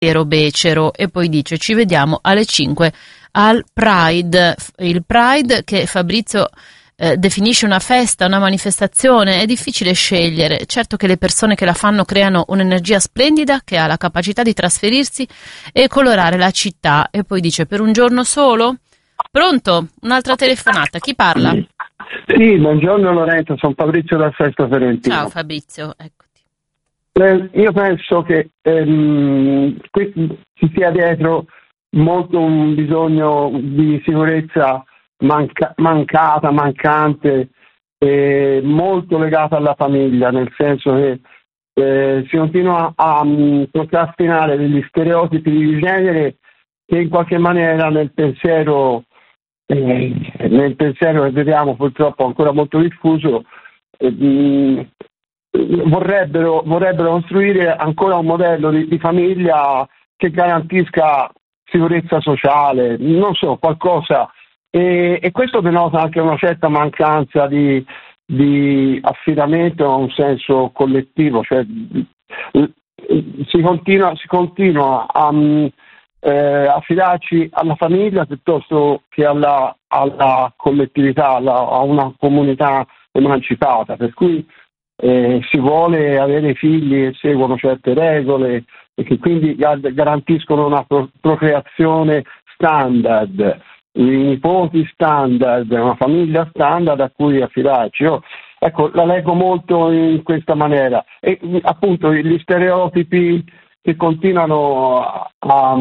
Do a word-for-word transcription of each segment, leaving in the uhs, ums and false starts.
Piero Becero, e poi dice: ci vediamo alle cinque al Pride. Il Pride, che Fabrizio eh, definisce una festa, una manifestazione, è difficile scegliere. Certo che le persone che la fanno creano un'energia splendida che ha la capacità di trasferirsi e colorare la città. E poi dice: per un giorno solo? Pronto? Un'altra telefonata, chi parla? Sì, buongiorno Lorenzo, sono Fabrizio da Sesto Ferentino. Ciao Fabrizio, eccoti. Eh, io penso che ehm, qui ci sia dietro molto un bisogno di sicurezza manca- mancata, mancante, eh, molto legata alla famiglia, nel senso che eh, si continua a, a um, procrastinare degli stereotipi di genere che in qualche maniera nel pensiero eh, nel pensiero che vediamo purtroppo ancora molto diffuso eh, mh, vorrebbero, vorrebbero costruire ancora un modello di, di famiglia che garantisca sicurezza sociale, non so, qualcosa, e, e questo denota anche una certa mancanza di, di affidamento a un senso collettivo, cioè si continua, si continua a eh, affidarci alla famiglia piuttosto che alla, alla collettività, alla, a una comunità emancipata, per cui eh, si vuole avere figli che seguono certe regole e che quindi garantiscono una pro- procreazione standard, i nipoti standard, una famiglia standard a cui affidarci. Io, ecco, la leggo molto in questa maniera e appunto gli stereotipi che continuano a, a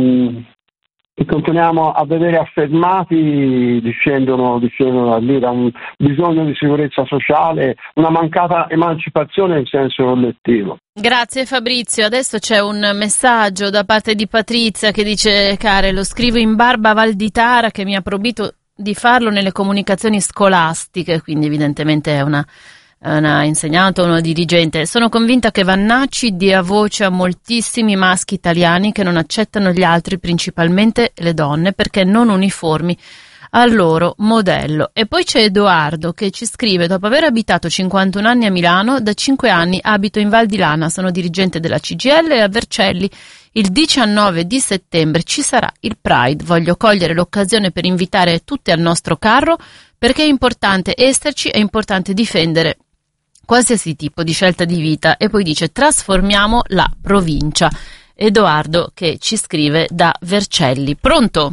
che continuiamo a vedere affermati discendono, discendono da lì, da un bisogno di sicurezza sociale, una mancata emancipazione in senso collettivo. Grazie Fabrizio, adesso c'è un messaggio da parte di Patrizia che dice: care, lo scrivo in barba Valditara che mi ha proibito di farlo nelle comunicazioni scolastiche, quindi evidentemente è una una insegnante o una dirigente. Sono convinta che Vannacci dia voce a moltissimi maschi italiani che non accettano gli altri, principalmente le donne, perché non uniformi al loro modello. E poi c'è Edoardo che ci scrive: dopo aver abitato cinquantuno anni a Milano, da cinque anni abito in Val di Lana, sono dirigente della C G I L e a Vercelli il diciannove di settembre ci sarà il Pride. Voglio cogliere l'occasione per invitare tutti al nostro carro, perché è importante esserci, è importante difendere qualsiasi tipo di scelta di vita. E poi dice: trasformiamo la provincia. Edoardo che ci scrive da Vercelli. Pronto?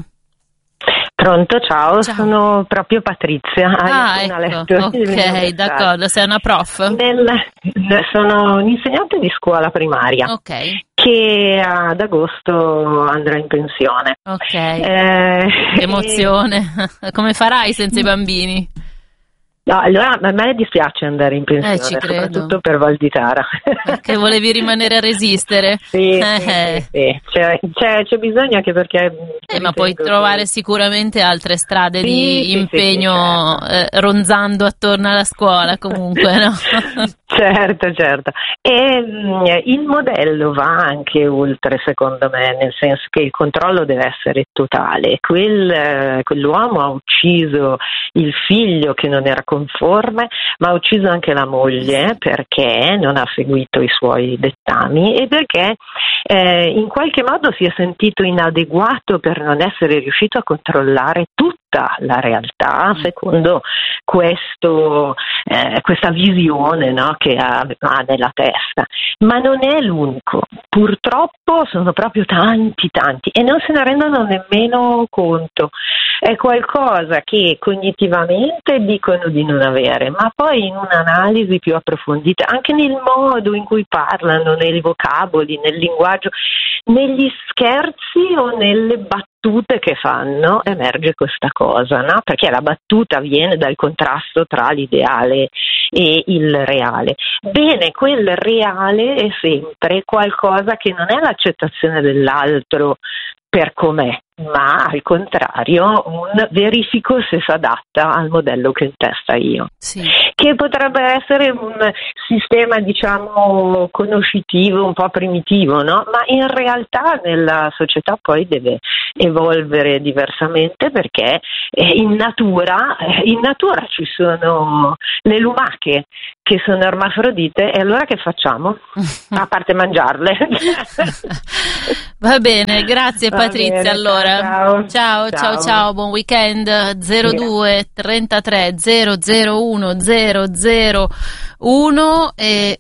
Pronto, ciao, ciao. Sono proprio Patrizia. Ah, ecco, letto ok, d'accordo, sei una prof? Nel, sono un'insegnante di scuola primaria. Ok. Che ad agosto andrà in pensione. Ok. Eh, emozione. Come farai senza i bambini? No, allora a me dispiace andare in pensione, eh, ci credo. Soprattutto per Valditara. Perché volevi rimanere a resistere? Sì, eh. sì, sì. C'è, c'è, c'è bisogno anche perché... Eh, ma puoi trovare che... sicuramente altre strade sì, di sì, impegno sì, sì, certo. eh, ronzando attorno alla scuola comunque, no? Certo, certo. E mh, il modello va anche oltre, secondo me, nel senso che il controllo deve essere totale. Quel, eh, quell'uomo ha ucciso il figlio che non era conforme, ma ha ucciso anche la moglie perché non ha seguito i suoi dettami e perché eh, in qualche modo si è sentito inadeguato per non essere riuscito a controllare tutta la realtà secondo questo, eh, questa visione, no, che ha, ha nella testa. Ma non è l'unico, purtroppo sono proprio tanti tanti e non se ne rendono nemmeno conto. È qualcosa che cognitivamente dicono di non avere, ma poi in un'analisi più approfondita, anche nel modo in cui parlano, nei vocaboli, nel linguaggio, negli scherzi o nelle battute che fanno, emerge questa cosa, no? Perché la battuta viene dal contrasto tra l'ideale e il reale. Bene, quel reale è sempre qualcosa che non è l'accettazione dell'altro per com'è, ma al contrario un verifico se si adatta al modello che testa io, sì. Che potrebbe essere un sistema, diciamo, conoscitivo un po' primitivo, no? Ma in realtà nella società poi deve evolvere diversamente, perché in natura, in natura ci sono le lumache che sono ermafrodite, e allora che facciamo? A parte mangiarle. Va bene, grazie Va Patrizia. bene, allora, ciao. Ciao, ciao, ciao, ciao, buon weekend. zero due trentatré zero zero uno zero zero uno e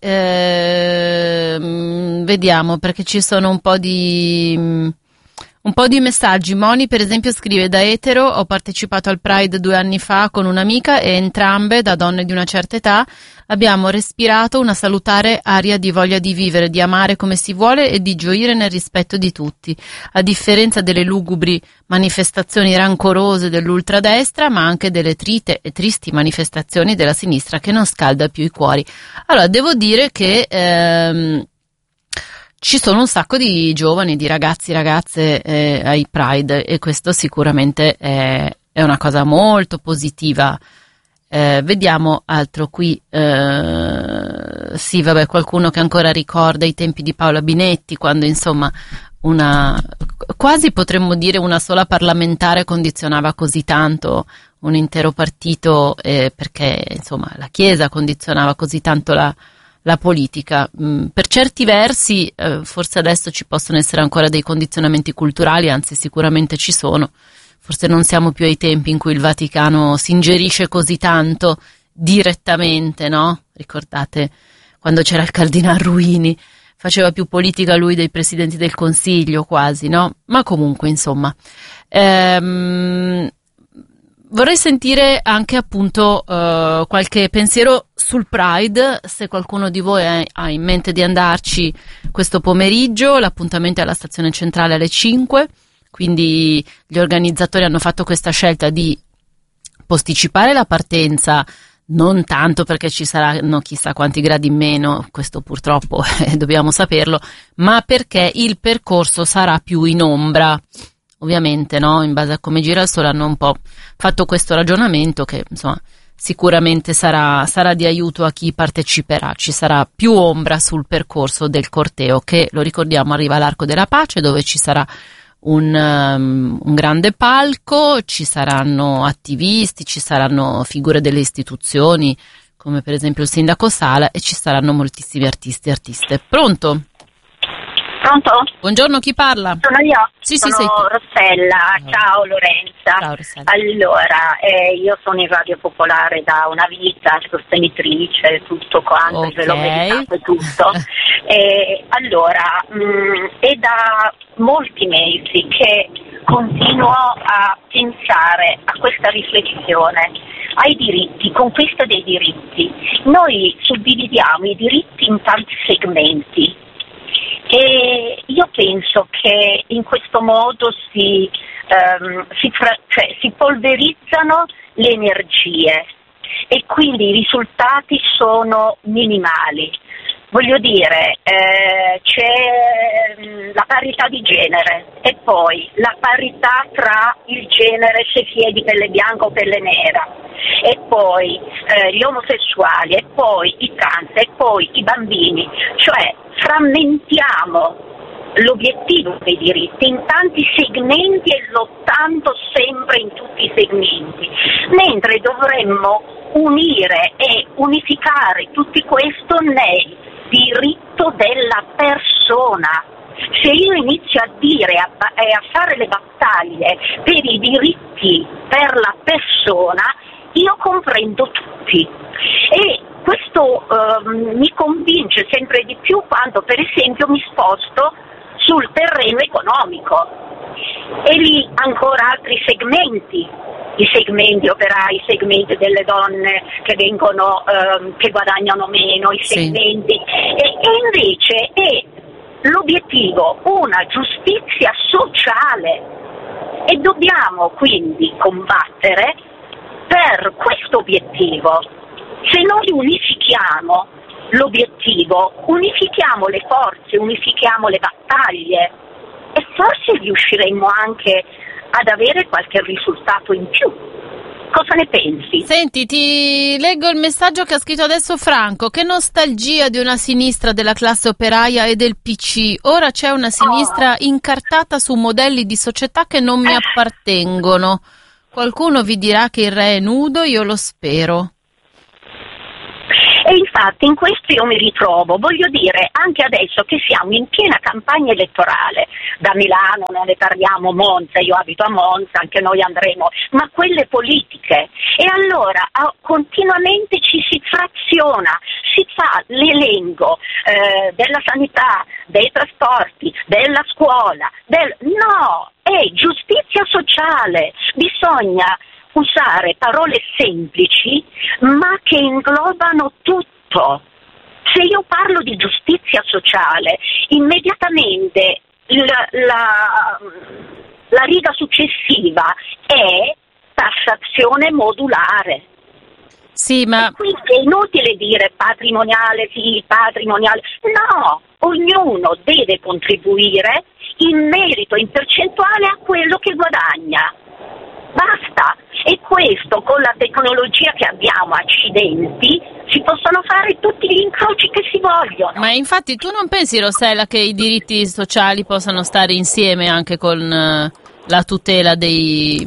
ehm, vediamo, perché ci sono un po' di un po' di messaggi. Moni per esempio scrive: da etero ho partecipato al Pride due anni fa con un'amica e entrambe, da donne di una certa età, abbiamo respirato una salutare aria di voglia di vivere, di amare come si vuole e di gioire nel rispetto di tutti, a differenza delle lugubri manifestazioni rancorose dell'ultradestra, ma anche delle trite e tristi manifestazioni della sinistra che non scalda più i cuori. Allora, devo dire che ehm, ci sono un sacco di giovani, di ragazzi, ragazze eh, ai Pride, e questo sicuramente è, è una cosa molto positiva. Eh, vediamo altro qui. Eh, sì, vabbè, qualcuno che ancora ricorda i tempi di Paola Binetti, quando insomma una quasi potremmo dire una sola parlamentare condizionava così tanto un intero partito, eh, perché insomma la Chiesa condizionava così tanto la la politica. Mm, per certi versi eh, forse adesso ci possono essere ancora dei condizionamenti culturali, anzi sicuramente ci sono. Forse non siamo più ai tempi in cui il Vaticano si ingerisce così tanto direttamente, no? Ricordate quando c'era il Cardinal Ruini, faceva più politica lui dei presidenti del Consiglio quasi, no? Ma comunque insomma ehm, vorrei sentire anche appunto uh, qualche pensiero sul Pride, se qualcuno di voi ha, ha in mente di andarci questo pomeriggio. L'appuntamento è alla stazione centrale alle cinque, quindi gli organizzatori hanno fatto questa scelta di posticipare la partenza, non tanto perché ci saranno chissà quanti gradi in meno, questo purtroppo eh, dobbiamo saperlo, ma perché il percorso sarà più in ombra. Ovviamente, no? In base a come gira il sole hanno un po' fatto questo ragionamento che, insomma, sicuramente sarà, sarà di aiuto a chi parteciperà. Ci sarà più ombra sul percorso del corteo che, lo ricordiamo, arriva all'Arco della Pace, dove ci sarà un, um, un grande palco, ci saranno attivisti, ci saranno figure delle istituzioni, come per esempio il sindaco Sala, e ci saranno moltissimi artisti e artiste. Pronto? Pronto? Buongiorno, chi parla? Sono io, sì, sono sì, sei tu. Rossella, ciao Lorenza. Ciao Rossella. Allora, eh, io sono in Radio Popolare da una vita, sostenitrice, tutto quanto, Okay. ve l'ho meditato e tutto. eh, allora, mh, è da molti mesi che continuo a pensare a questa riflessione, ai diritti, conquista dei diritti. Noi suddividiamo i diritti in tanti segmenti. E io penso che in questo modo si, um, si, fra- cioè, si polverizzano le energie e quindi i risultati sono minimali. Voglio dire, eh, c'è mh, la parità di genere e poi la parità tra il genere, se si è di pelle bianca o pelle nera, e poi eh, gli omosessuali, e poi i trans, e poi i bambini, cioè frammentiamo l'obiettivo dei diritti in tanti segmenti e lottando sempre in tutti i segmenti, mentre dovremmo unire e unificare tutto questo nel diritto della persona. Se io inizio a dire e a, a fare le battaglie per i diritti per la persona, io comprendo tutti, e questo eh, mi convince sempre di più quando per esempio mi sposto sul terreno economico, e lì ancora altri segmenti, i segmenti operai, i segmenti delle donne che vengono ehm, che guadagnano meno, i segmenti sì. e, e invece è l'obiettivo una giustizia sociale, e dobbiamo quindi combattere per questo obiettivo. Se noi unifichiamo l'obiettivo, unifichiamo le forze, unifichiamo le battaglie, e forse riusciremo anche ad avere qualche risultato in più. Cosa ne pensi? Senti, ti leggo il messaggio che ha scritto adesso Franco. Che nostalgia di una sinistra della classe operaia e del P C. Ora c'è una sinistra oh. incartata su modelli di società che non mi appartengono. Qualcuno vi dirà che il re è nudo, io lo spero. E infatti in questo io mi ritrovo, voglio dire, anche adesso che siamo in piena campagna elettorale, da Milano non ne parliamo, Monza, io abito a Monza, anche noi andremo, ma quelle politiche. E allora continuamente ci si fraziona, si fa l'elenco eh, della sanità, dei trasporti, della scuola, del... no, è giustizia sociale, bisogna usare parole semplici ma che inglobano tutto. Se io parlo di giustizia sociale, immediatamente la, la, la riga successiva è tassazione modulare. Sì, ma... E quindi è inutile dire patrimoniale sì, patrimoniale. No, ognuno deve contribuire in merito, in percentuale a quello che guadagna. Basta, e questo con la tecnologia che abbiamo, accidenti, si possono fare tutti gli incroci che si vogliono. Ma infatti tu non pensi, Rossella, che i diritti sociali possano stare insieme anche con uh, la tutela dei,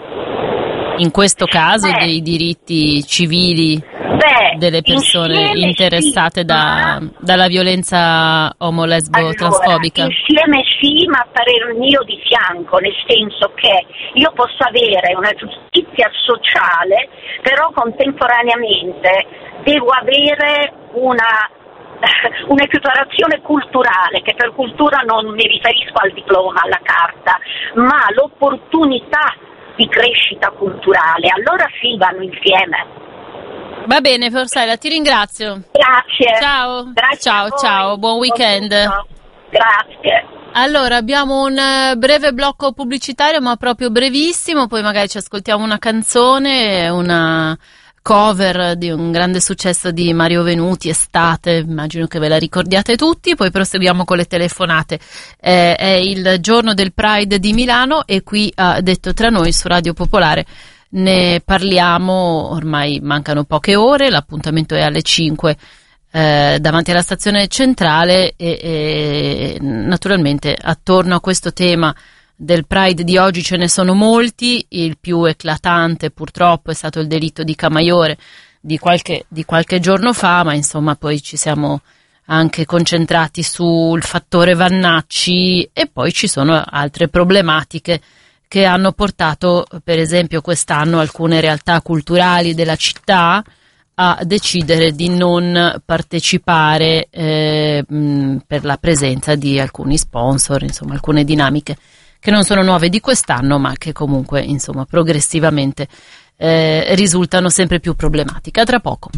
in questo caso, Beh, dei diritti civili Beh, delle persone interessate sì, da, ma... dalla violenza omo-lesbo-transfobica? Allora, insieme sì, ma a parer mio di fianco, nel senso che io posso avere una giustizia sociale, però contemporaneamente devo avere una un'equiparazione culturale, che per cultura non mi riferisco al diploma, alla carta, ma l'opportunità di crescita culturale. Allora sì, vanno insieme. Va bene, Rossella, ti ringrazio. Grazie. Ciao. Grazie ciao, ciao, buon weekend. Grazie. Allora, abbiamo un breve blocco pubblicitario, ma proprio brevissimo, poi magari ci ascoltiamo una canzone, una cover di un grande successo di Mario Venuti, Estate, immagino che ve la ricordiate tutti, poi proseguiamo con le telefonate. Eh, è il giorno del Pride di Milano e qui a Detto Tra Noi su Radio Popolare ne parliamo, ormai mancano poche ore, l'appuntamento è alle cinque eh, davanti alla stazione centrale e, e naturalmente attorno a questo tema del Pride di oggi ce ne sono molti. Il più eclatante purtroppo è stato il delitto di Camaiore di qualche, di qualche giorno fa, ma insomma poi ci siamo anche concentrati sul fattore Vannacci e poi ci sono altre problematiche che hanno portato per esempio quest'anno alcune realtà culturali della città a decidere di non partecipare eh, mh, per la presenza di alcuni sponsor, insomma alcune dinamiche che non sono nuove di quest'anno ma che comunque insomma progressivamente eh, risultano sempre più problematiche. A tra poco.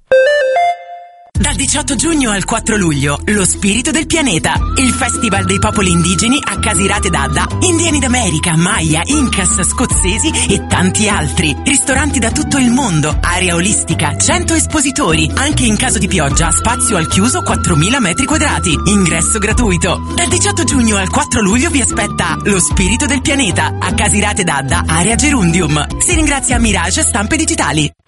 Dal diciotto giugno al quattro luglio, lo spirito del pianeta, il festival dei popoli indigeni a Casirate d'Adda, indiani d'America, Maya, Incas, scozzesi e tanti altri. Ristoranti da tutto il mondo, area olistica, cento espositori, anche in caso di pioggia, spazio al chiuso quattromila metri quadrati, ingresso gratuito. Dal diciotto giugno al quattro luglio vi aspetta lo spirito del pianeta a Casirate d'Adda, area Gerundium. Si ringrazia Mirage Stampe Digitali.